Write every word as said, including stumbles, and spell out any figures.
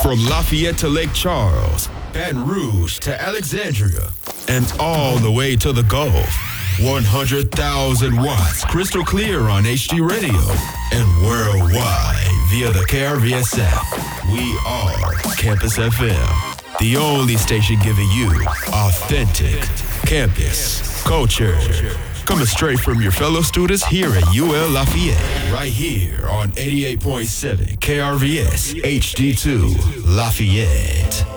From Lafayette to Lake Charles, Baton Rouge to Alexandria, and all the way to the Gulf. one hundred thousand watts crystal clear on H D radio and worldwide via the K R V S app. We are Campus F M, the only station giving you authentic campus culture. Coming straight from your fellow students here at U L Lafayette, right here on eighty-eight point seven K R V S H D two Lafayette.